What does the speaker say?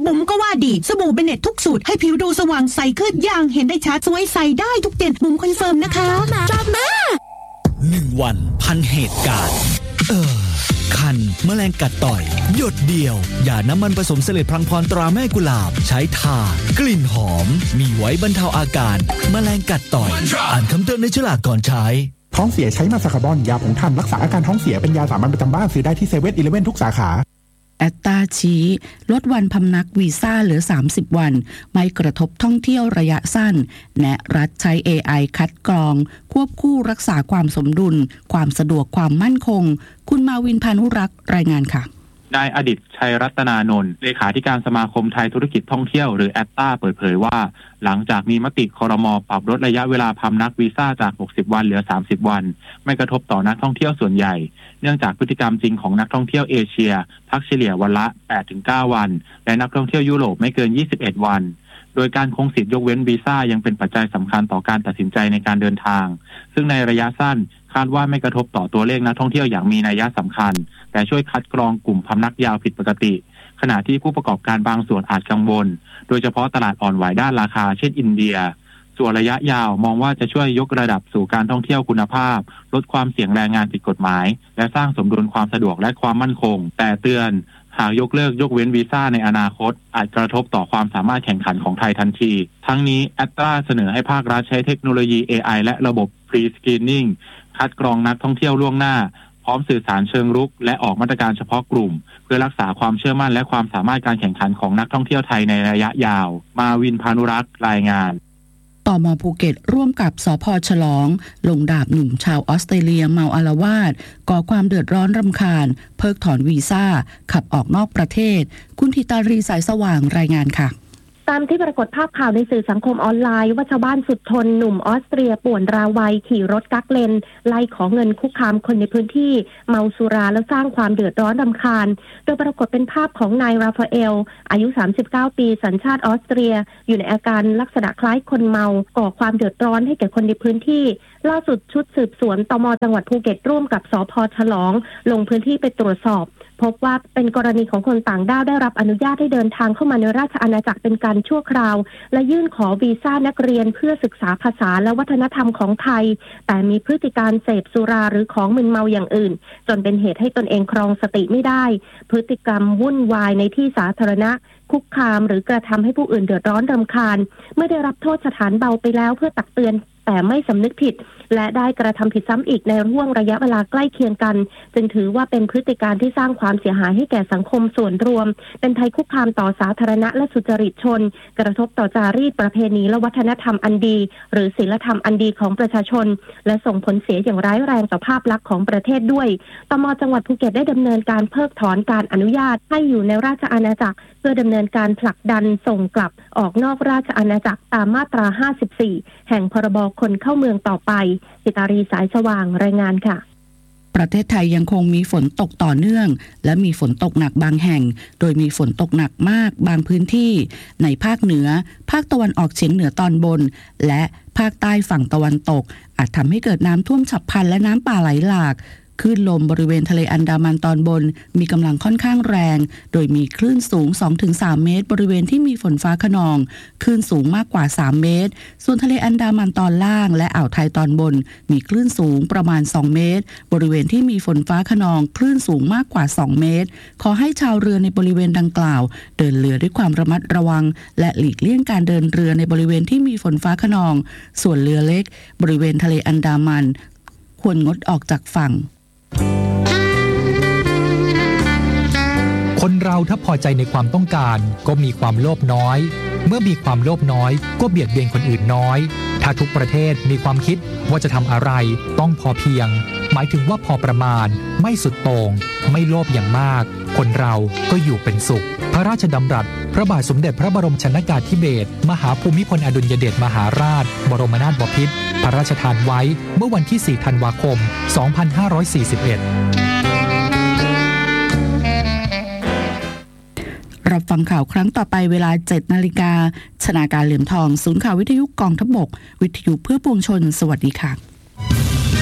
บุ๋มก็ว่าดีสบู่เบเน็ตทุกสูตรให้ผิวดูสว่างใสขึ้นอย่างเห็นได้ชัดสวยใสได้ทุกเดือนบุ๋มคอนเฟิร์มนะคะ 1 วันพันเหตุการณ์คันแมลงกัดต่อยหยดเดียวอย่าน้ำมันผสมเสลดพลังพรตราแม่กุหลาบใช้ทากลิ่นหอมมีไว้บรรเทาอาการแมลงกัดต่อยอ่านคำเตือนในฉลากก่อนใช้ท้องเสียใช้มาซาคาร์บอนยาผงทำรักษาอาการท้องเสียเป็นยาสามัญประจำบ้านซื้อได้ที่เซเว่นอีเลฟเว่นทุกสาขาแอตตาชี้ลดวันพำนักวีซ่าเหลือ30วันไม่กระทบท่องเที่ยวระยะสั้นแนะรัฐใช้ AI คัดกรองควบคู่รักษาความสมดุลความสะดวกความมั่นคงคุณมาวินพานุรักษ์รายงานค่ะนายอดิษฐ์ชัยรัตนานนท์เลขาธิการสมาคมไทยธุรกิจท่องเที่ยวหรือแอตตาเปิดเผยว่าหลังจากมีมติครม.ปรับลดระยะเวลาพำนักวีซ่าจาก60วันเหลือ30วันไม่กระทบต่อนักท่องเที่ยวส่วนใหญ่เนื่องจากพฤติกรรมจริงของนักท่องเที่ยวเอเชียพักเฉลี่ยวันละ 8-9 วันและนักท่องเที่ยวยุโรปไม่เกิน21วันโดยการคงสิทธิยกเว้นวีซ่ายังเป็นปัจจัยสำคัญต่อการตัดสินใจในการเดินทางซึ่งในระยะสั้นคาดว่าไม่กระทบต่อตัวเลขนักท่องเที่ยวอย่างมีนัยสำคัญแต่ช่วยคัดกรองกลุ่มพำนักยาวผิดปกติขณะที่ผู้ประกอบการบางส่วนอาจกังวลโดยเฉพาะตลาดอ่อนไหวด้านราคาเช่นอินเดียส่วนระยะยาวมองว่าจะช่วยยกระดับสู่การท่องเที่ยวคุณภาพลดความเสี่ยงแรงงานผิดกฎหมายและสร้างสมดุลความสะดวกและความมั่นคงแต่เตือนหากยกเลิกยกเว้นวีซ่าในอนาคตอาจกระทบต่อความสามารถแข่งขันของไทยทันทีทั้งนี้แอตตราเสนอให้ภาครัฐใช้เทคโนโลยี AI และระบบ Pre-screening คัดกรองนักท่องเที่ยวล่วงหน้าพร้อมสื่อสารเชิงรุกและออกมาตรการเฉพาะกลุ่มเพื่อรักษาความเชื่อมั่นและความสามารถการแข่งขันของนักท่องเที่ยวไทยในระยะยาวมาวินพานุรักษ์รายงานตม.ภูเก็ตร่วมกับสภ.ฉลองลงดาบหนุ่มชาวออสเตรเลียเมาอาละวาดก่อความเดือดร้อนรำคาญเพิกถอนวีซ่าขับออกนอกประเทศคุณธิตารีสายสว่างรายงานค่ะตามที่ปรากฏภาพข่าวในสื่อสังคมออนไลน์ว่าชาวบ้านสุดทนหนุ่มออสเตรียป่วนราวัยขี่รถกั๊กเลนไล่ขอเงินคุกคามคนในพื้นที่เมาสุราแล้วสร้างความเดือดร้อนรำคาญโดยปรากฏเป็นภาพของนายราฟาเอลอายุ39ปีสัญชาติออสเตรียอยู่ในอาการลักษณะคล้ายคนเมาก่อความเดือดร้อนให้แก่คนในพื้นที่ล่าสุดชุดสืบสวนตม.จังหวัดภูเก็ตร่วมกับสภ.ฉลองลงพื้นที่ไปตรวจสอบพบว่าเป็นกรณีของคนต่างด้าวได้รับอนุญาตให้เดินทางเข้ามาในราชอาณาจักรเป็นการชั่วคราวและยื่นขอวีซ่านักเรียนเพื่อศึกษาภาษาและวัฒนธรรมของไทยแต่มีพฤติการเสพสุราหรือของมึนเมาอย่างอื่นจนเป็นเหตุให้ตนเองครองสติไม่ได้พฤติกรรมวุ่นวายในที่สาธารณะคุกคามหรือกระทำให้ผู้อื่นเดือดร้อนรำคาญเมื่อได้รับโทษสถานเบาไปแล้วเพื่อตักเตือนแต่ไม่สำนึกผิดและได้กระทำผิดซ้ำอีกในห่วงระยะเวลาใกล้เคียงกันจึงถือว่าเป็นพฤติการที่สร้างความเสียหายให้แก่สังคมส่วนรวมเป็นภัยคุกคามต่อสาธารณะและสุจริตชนกระทบต่อจารีตประเพณีและวัฒนธรรมอันดีหรือศีลธรรมอันดีของประชาชนและส่งผลเสียอย่างร้ายแรงต่อภาพลักษณ์ของประเทศด้วยตม.จังหวัดภูเก็ตได้ดำเนินการเพิกถอนการอนุญาตให้อยู่ในราชอาณาจักรเพื่อดำเนินการผลักดันส่งกลับออกนอกราชอาณาจักรตามมาตรา54แห่งพรบคนเข้าเมืองต่อไปธิตารีสายสว่างรายงานค่ะประเทศไทยยังคงมีฝนตกต่อเนื่องและมีฝนตกหนักบางแห่งโดยมีฝนตกหนักมากบางพื้นที่ในภาคเหนือภาคตะวันออกเฉียงเหนือตอนบนและภาคใต้ฝั่งตะวันตกอาจทำให้เกิดน้ำท่วมฉับพลันและน้ำป่าไหลหลากคลื่นลมบริเวณทะเลอันดามันตอนบนมีกำลังค่อนข้างแรงโดยมีคลื่นสูง 2-3 เมตรบริเวณที่มีฝนฟ้าคะนองคลื่นสูงมากกว่า3เมตรส่วนทะเลอันดามันตอนล่างและอ่าวไทยตอนบนมีคลื่นสูงประมาณ2เมตรบริเวณที่มีฝนฟ้าคะนองคลื่นสูงมากกว่า2เมตรขอให้ชาวเรือในบริเวณดังกล่าวเดินเรือด้วยความระมัดระวังและหลีกเลี่ยงการเดินเรือในบริเวณที่มีฝนฟ้าคะนองส่วนเรือเล็กบริเวณทะเลอันดามันควรงดออกจากฝั่งคนเราถ้าพอใจในความต้องการก็มีความโลภน้อยเมื่อมีความโลภน้อยก็เบียดเบียนคนอื่นน้อยถ้าทุกประเทศมีความคิดว่าจะทำอะไรต้องพอเพียงหมายถึงว่าพอประมาณไม่สุดโต่งไม่โลภอย่างมากคนเราก็อยู่เป็นสุขพระราชดำรัสพระบาทสมเด็จพระบรมชนกาธิเบศรมหาภูมิพลอดุลยเดชมหาราชบรมนาถบพิตรพระราชทานไว้เมื่อวันที่ 4 ธันวาคม 2541 รับฟังข่าวครั้งต่อไปเวลา 7 นาฬิกาชนาการเหลี่ยมทองศูนย์ข่าววิทยุกองทัพบกวิทยุเพื่อปวงชนสวัสดีค่ะ